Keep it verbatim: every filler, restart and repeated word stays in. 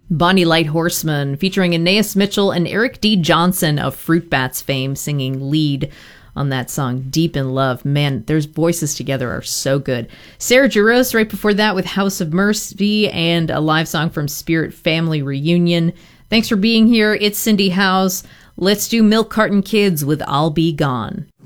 Bonnie Light Horseman, featuring Anais Mitchell and Eric D. Johnson of Fruit Bats fame, singing lead on that song, Deep in Love. Man, their voices together are so good. Sarah Jarosz right before that with House of Mercy and a live song from Spirit Family Reunion. Thanks for being here. It's Cindy Howes. Let's do Milk Carton Kids with I'll Be Gone.